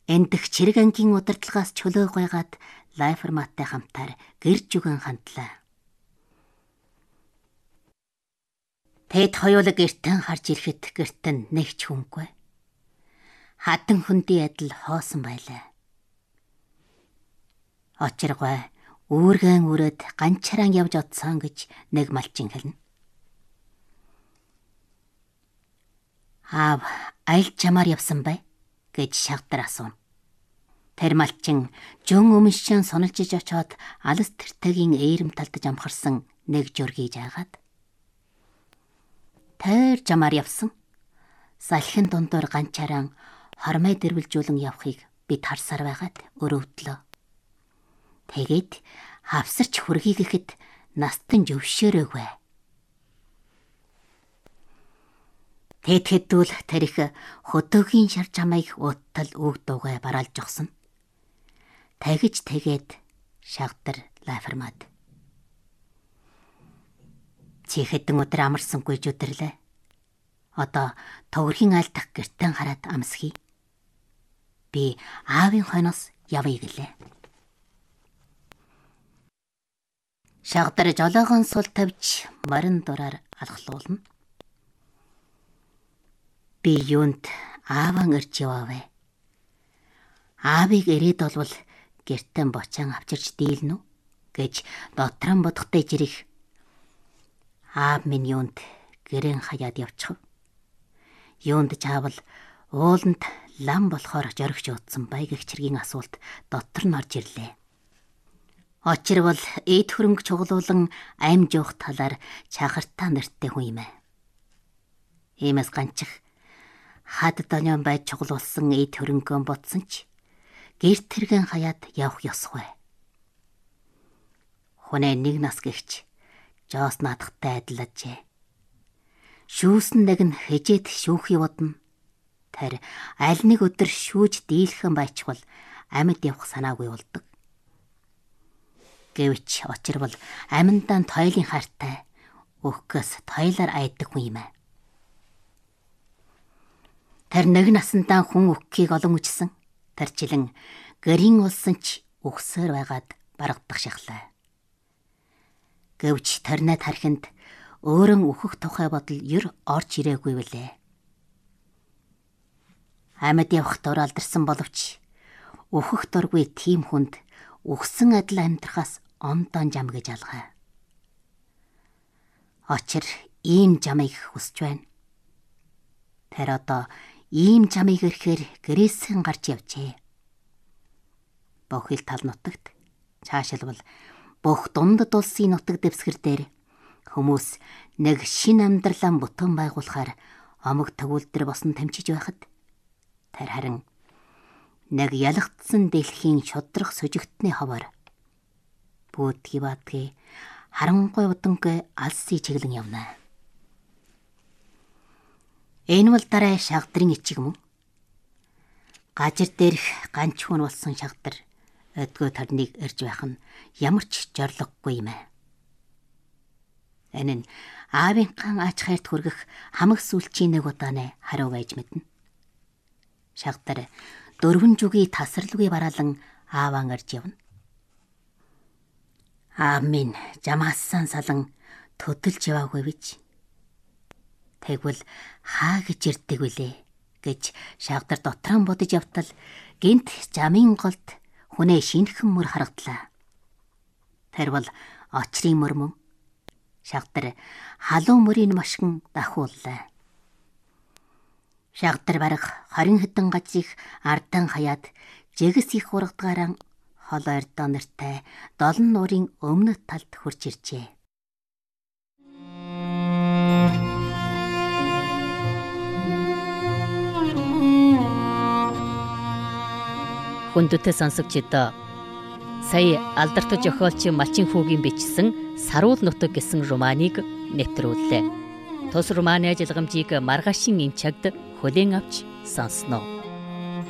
Эндх Чирэг ангийн удирдлагаас чөлөө гойгаад Лайферматтай хамтаар гэрж үгэн хандлаа. Тэд хоёулаа гертэн харж ирэхэд гертэн нэг ч хүнгүй. Хатан хүндий адил хоосон байлаа. Очиргой үүргэн үрээд ганчаараа явж одсон гэж нэг малчин хэлнэ. Аав, аль чамаар явсан бай гэж шагдар асуув. Тэр малчин жөн өмшин сонолжиж очоод алс тэртэгийн ээрэм талдаж амхарсан нэг жургийг жаагаад тэр чамаар явсан. Салхин дундуур ганчаараа хормой дэрвэлжүүлэн явахыг бид харсаар байгаад өрөвдлөө. Тэгээд хавсарч хүргийг ихэд настан зөвшөөрөөгүй. Тэтгэдүүл тарих хөдөөгийн шар чамайг уттал үг дуугай бараалж өгсөн. Тэгж тэгээд шагдар Лайфермат. Чи хэдэн өдөр амарсангүй ч өдөрлөө. Одоо төвөрхийн айлдах гертэн хараад амсхий. Би аавын хойноос явъя гэлээ. Шагдар жолоогоон сул тавьж морин дураар алхлуулна. Би юунд ааван ирж яваавэ. Аавыг ирээд олвол гертэн бочаан авчирч дийлнэ гэж дотрон бодохтой жирэх. Аав минь юунд гэрэн хаяад явчихв. Юунд чаавал ууланд лам болохоор жоргч утсан бай гэх чиргийн асуулт дотор нь орж ирлээ. Очир бол эд хөрөнгө чуглуулан ам жуух талаар чахартаа нэртэй хүн юм ээ. Иймээс ганчих хад донион байж чуглуулсан эд хөрөнгөө бодсон ч гэрт тэргэн хаяад явах ёсгүй. Хүнээ нэг нас гихч жоос наадахтай адилажээ. Шүүсэн нэг нь хежээд шүүх явдна. Тэр аль нэг өдөр шүүж дийлхэн байчвал амьд явах санаагүй болдог. Гэвч очир бол аминдаа тойлын хартай өгөхөөс тойлоор айдаг хүн юм аа. Тэр нэг насандаа хүн өгөхийг олон үжсэн. Тэрчлэн гэрийн улсан ч өгсөөр байгаад барагдах шахлаа. Гэвч тэрнээ тархинд өөрөн өөхөх тухай бодол ер орж ирээгүй билээ. Амьд явах дур алдарсан боловч өөхөх дургүй тийм хүнд өгсөн адил амьдрахаас ондон жам гэж алгаа. Очир ийм жамыг хүсэж байна. Тэр одоо ийм жамыг ирэхээр гэрээсээ гарч явжээ. Бохил тал нутагт цаашилбал бүх дундад улсын нутаг дэвсгэр дээр хүмүүс нэг шин амьдралаа бутан байгуулахаар омог төгөлдөр босон тамчиж байхад тэр харин нэг ялагдсан дэлхийн шудрах сужигтны ховор бүүдгий бадгий харангуй удангүй алсын чиглэн явна. Энэ бол дараа шагдрын ичиг мөн. Гажир дээрх ганч хүн болсон шагдар өдгөө тарныг ирж байх нь ямар ч жорлоггүй юм аа. Энэ нь аавынхан ач хайрт хүргэх хамаг сүлчийн нэг удааны хариу байж мэднэ. Шагдар 4 жүгийн тасралгүй бараалан ааван ирж явна. Аав минь жамаасан салан төдөлж яваагүй бич. Тэгвэл хаа гэж ирдэг вүлээ гэж шагдар дотроо бодож явтал гинт жамын голд хүнээ шинхэн мөр харагдлаа. Тэр бол очрын мөр мөн. Шагдар халуун мөрийн машгин дахууллаа. Шагдар бараг 20 хэдэн гажиг ардан хаяад жигс их ургадгаараа хол ордоо нэртэй 7 нуурын өмнөд талд хурж иржээ. Хүндэтэй сонсогчдоо сая алдартай зохиолч Малчин хүүгийн бичсэн Саруул нутаг гэсэн романыг нэвтрүүллээ. Тус романы ажиллагамжийг маргаашийн эмчагд хүлээн авч сонсноо.